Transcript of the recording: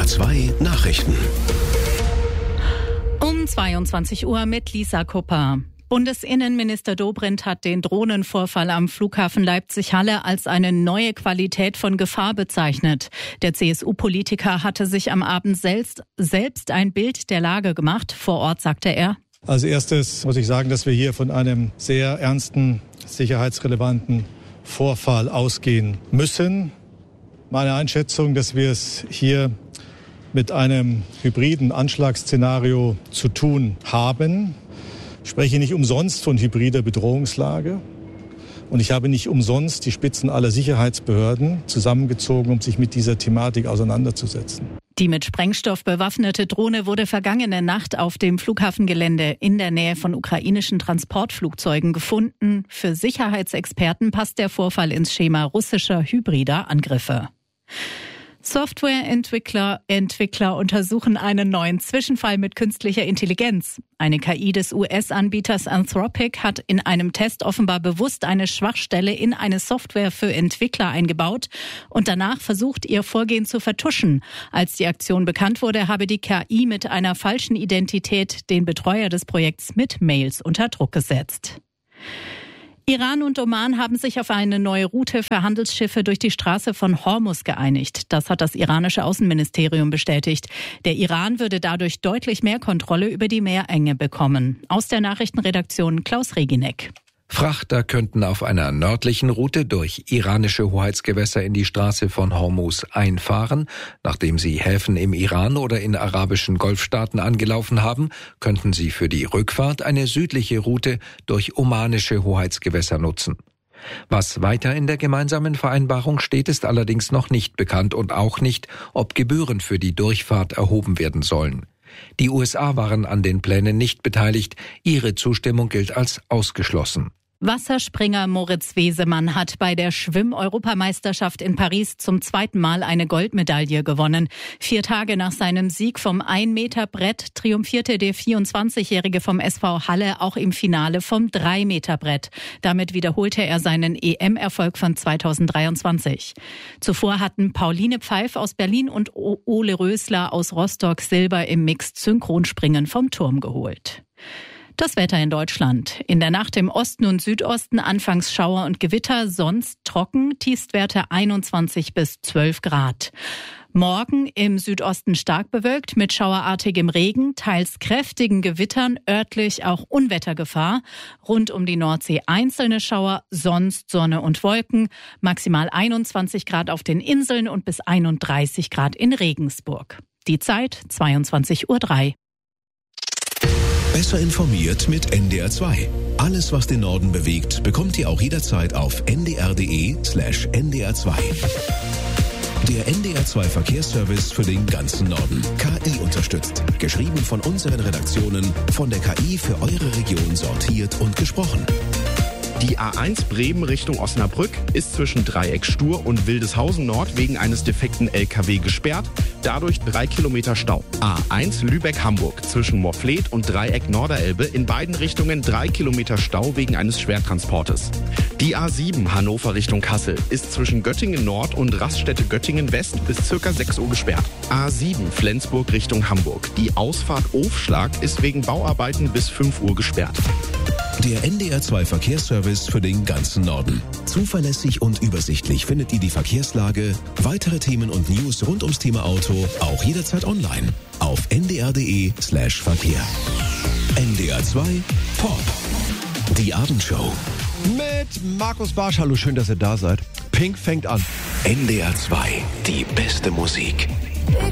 2 Nachrichten. Um 22 Uhr mit Lisa Kupper. Bundesinnenminister Dobrindt hat den Drohnenvorfall am Flughafen Leipzig-Halle als eine neue Qualität von Gefahr bezeichnet. Der CSU-Politiker hatte sich am Abend selbst ein Bild der Lage gemacht. Vor Ort sagte er: Als erstes muss ich sagen, dass wir hier von einem sehr ernsten, sicherheitsrelevanten Vorfall ausgehen müssen. Meine Einschätzung, dass wir es hier mit einem hybriden Anschlagsszenario zu tun haben. Ich spreche nicht umsonst von hybrider Bedrohungslage. Und ich habe nicht umsonst die Spitzen aller Sicherheitsbehörden zusammengezogen, um sich mit dieser Thematik auseinanderzusetzen. Die mit Sprengstoff bewaffnete Drohne wurde vergangene Nacht auf dem Flughafengelände in der Nähe von ukrainischen Transportflugzeugen gefunden. Für Sicherheitsexperten passt der Vorfall ins Schema russischer hybrider Angriffe. Softwareentwickler untersuchen einen neuen Zwischenfall mit künstlicher Intelligenz. Eine KI des US-Anbieters Anthropic hat in einem Test offenbar bewusst eine Schwachstelle in eine Software für Entwickler eingebaut und danach versucht, ihr Vorgehen zu vertuschen. Als die Aktion bekannt wurde, habe die KI mit einer falschen Identität den Betreuer des Projekts mit Mails unter Druck gesetzt. Iran und Oman haben sich auf eine neue Route für Handelsschiffe durch die Straße von Hormuz geeinigt. Das hat das iranische Außenministerium bestätigt. Der Iran würde dadurch deutlich mehr Kontrolle über die Meerenge bekommen. Aus der Nachrichtenredaktion Klaus Reginek. Frachter könnten auf einer nördlichen Route durch iranische Hoheitsgewässer in die Straße von Hormuz einfahren. Nachdem sie Häfen im Iran oder in arabischen Golfstaaten angelaufen haben, könnten sie für die Rückfahrt eine südliche Route durch omanische Hoheitsgewässer nutzen. Was weiter in der gemeinsamen Vereinbarung steht, ist allerdings noch nicht bekannt und auch nicht, ob Gebühren für die Durchfahrt erhoben werden sollen. Die USA waren an den Plänen nicht beteiligt. Ihre Zustimmung gilt als ausgeschlossen. Wasserspringer Moritz Wesemann hat bei der Schwimm-Europameisterschaft in Paris zum zweiten Mal eine Goldmedaille gewonnen. 4 Tage nach seinem Sieg vom 1-Meter-Brett triumphierte der 24-Jährige vom SV Halle auch im Finale vom 3-Meter-Brett. Damit wiederholte er seinen EM-Erfolg von 2023. Zuvor hatten Pauline Pfeif aus Berlin und Ole Rösler aus Rostock Silber im Mixed-Synchronspringen vom Turm geholt. Das Wetter in Deutschland. In der Nacht im Osten und Südosten anfangs Schauer und Gewitter, sonst trocken, Tiefstwerte 21 bis 12 Grad. Morgen im Südosten stark bewölkt mit schauerartigem Regen, teils kräftigen Gewittern, örtlich auch Unwettergefahr. Rund um die Nordsee einzelne Schauer, sonst Sonne und Wolken. Maximal 21 Grad auf den Inseln und bis 31 Grad in Regensburg. Die Zeit 22:03 Uhr. Besser informiert mit NDR 2. Alles, was den Norden bewegt, bekommt ihr auch jederzeit auf ndr.de/ndr2. Der NDR 2 Verkehrsservice für den ganzen Norden. KI unterstützt. Geschrieben von unseren Redaktionen, von der KI für eure Region sortiert und gesprochen. Die A1 Bremen Richtung Osnabrück ist zwischen Dreieck Stur und Wildeshausen Nord wegen eines defekten LKW gesperrt. Dadurch 3 Kilometer Stau. A1 Lübeck-Hamburg zwischen Morfleet und Dreieck Norderelbe in beiden Richtungen 3 Kilometer Stau wegen eines Schwertransportes. Die A7 Hannover Richtung Kassel ist zwischen Göttingen Nord und Raststätte Göttingen West bis ca. 6 Uhr gesperrt. A7 Flensburg Richtung Hamburg. Die Ausfahrt Ofschlag ist wegen Bauarbeiten bis 5 Uhr gesperrt. Der NDR 2 Verkehrsservice für den ganzen Norden. Zuverlässig und übersichtlich findet ihr die Verkehrslage, weitere Themen und News rund ums Thema Auto auch jederzeit online auf ndr.de/Verkehr. NDR 2 Pop. Die Abendshow. Mit Markus Barsch. Hallo, schön, dass ihr da seid. Pink fängt an. NDR 2. Die beste Musik.